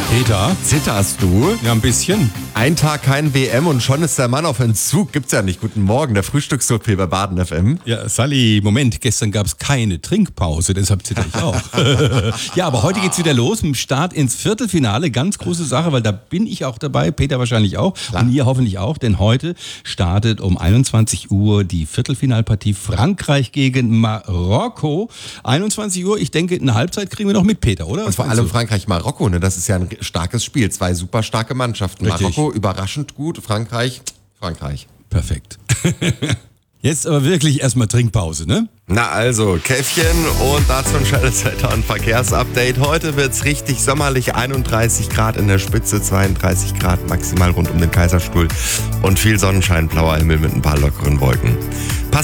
Peter, Zitterst du? ja ein bisschen. Ein Tag kein WM und schon ist der Mann auf Entzug. Gibt's ja nicht. Guten Morgen, der Frühstückssuppe bei Baden FM. Ja, Sally, Moment, gestern gab es keine Trinkpause, deshalb zitter ich auch. Ja, aber heute geht's wieder los mit dem Start ins Viertelfinale. Ganz große Sache, weil da bin ich auch dabei, Peter wahrscheinlich auch und ihr hoffentlich auch, denn heute startet um 21 Uhr die Viertelfinalpartie Frankreich gegen Marokko. 21 Uhr, ich denke, eine Halbzeit kriegen wir noch mit, Peter, oder? Und vor allem Frankreich-Marokko, ne? Das ist ja ein starkes Spiel. Zwei super starke Mannschaften. Richtig. Marokko überraschend gut, Frankreich. Perfekt. Jetzt aber wirklich erstmal Trinkpause, ne? Na also, Käffchen und dazu ein schnelles Wetter- und Verkehrsupdate. Heute wird's richtig sommerlich, 31 Grad in der Spitze, 32 Grad maximal rund um den Kaiserstuhl und viel Sonnenschein, blauer Himmel mit ein paar lockeren Wolken.